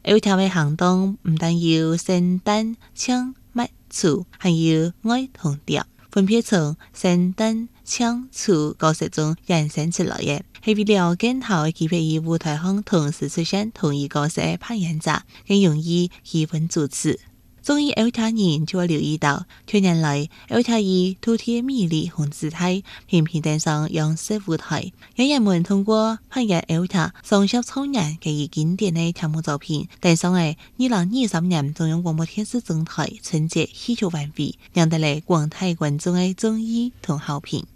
有條嘅行動唔但要聖誕唱乜處，還要愛同調，分別從聖誕唱處角色中衍生出來嘅，係為了更好嘅區別於舞台上同時出現同一角色嘅扮演者，更容易氣氛主持。中意歐泰人就會留意到，多年來歐泰以獨特嘅魅力和姿態頻頻登上央視舞台，讓人們通過扮演歐泰雙俠超人這一經典嘅節目作品，登上嘅2023年中央廣播電視總台春節喜劇晚會，讓帶來廣大觀眾嘅鍾意同好評。